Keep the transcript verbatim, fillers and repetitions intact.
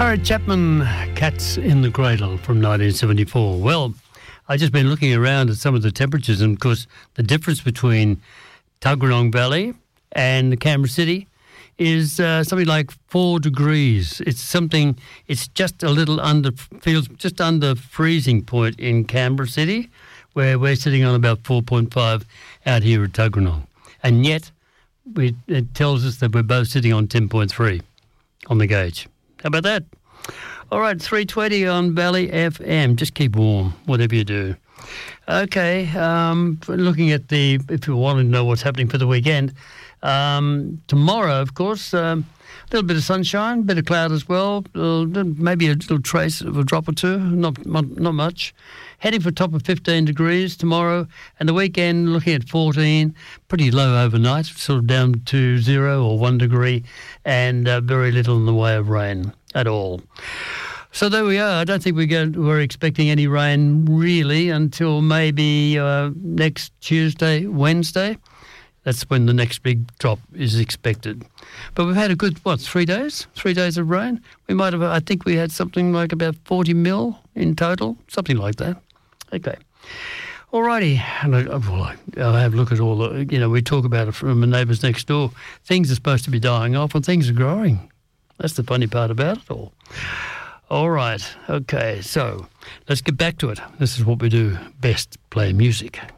Harriet Chapman, Cats in the Cradle from nineteen seventy-four. Well, I've just been looking around at some of the temperatures, and of course the difference between Tuggeranong Valley and Canberra City is uh, something like four degrees. It's something, it's just a little under, feels just under freezing point in Canberra City, where we're sitting on about four point five out here at Tuggeranong. And yet, we, it tells us that we're both sitting on ten point three on the gauge. How about that? All right, three twenty on Valley F M. Just keep warm, whatever you do. Okay, um, looking at the, if you want to know what's happening for the weekend, um, tomorrow, of course, um, a little bit of sunshine, a bit of cloud as well, uh, maybe a little trace of a drop or two, not, not not much. Heading for a top of fifteen degrees tomorrow, and the weekend looking at fourteen, pretty low overnight, sort of down to zero or one degree, and uh, very little in the way of rain at all. So there we are. I don't think we're, going, we're expecting any rain really until maybe uh, next Tuesday, Wednesday. That's when the next big drop is expected. But we've had a good, what, three days? Three days of rain? We might have, I think we had something like about forty mil in total, something like that. Okay. All righty. And I, well, I'll have a look at all the, you know, we talk about it from the neighbours next door. Things are supposed to be dying off and things are growing. That's the funny part about it all. All right. Okay. So let's get back to it. This is what we do best, play music.